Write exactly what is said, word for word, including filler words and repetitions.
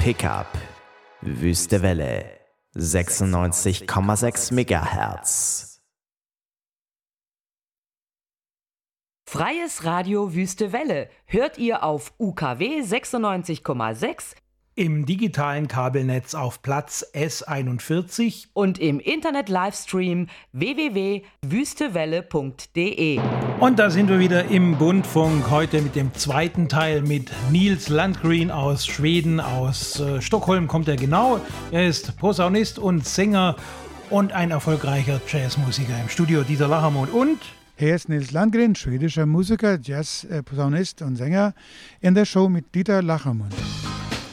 Pickup. Wüste Welle. sechsundneunzig Komma sechs Megahertz. Freies Radio Wüste Welle hört ihr auf U K W sechsundneunzig Komma sechs, im digitalen Kabelnetz auf Platz S einundvierzig und im Internet-Livestream w w w punkt wüstewelle punkt de. Und da sind wir wieder im Bundfunk, heute mit dem zweiten Teil mit Nils Landgren aus Schweden, aus äh, Stockholm kommt er genau. Er ist Posaunist und Sänger und ein erfolgreicher Jazzmusiker. Im Studio Dieter Lachermund und... Hier ist Nils Landgren, schwedischer Musiker, Jazz, äh, Posaunist und Sänger in der Show mit Dieter Lachermund.